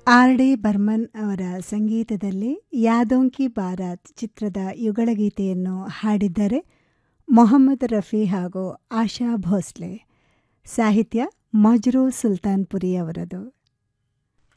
R D Burman ಅವರ ಸಂಗೀತದಲ್ಲಿ ಯಾದೋಂ ಕಿ ಬಾರಾತ್ ಚಿತ್ರದ ಯುಗಳಗೀತೆಯನ್ನು ಹಾಡಿದ್ದಾರೆ ಮೊಹಮ್ಮದ್ ರಫಿ ಹಾಗೂ ಆಶಾ ಭೋಸ್ಲೆ. ಸಾಹಿತ್ಯ ಮಜ್ರೂ ಸುಲ್ತಾನ್ಪುರಿ ಅವರದು.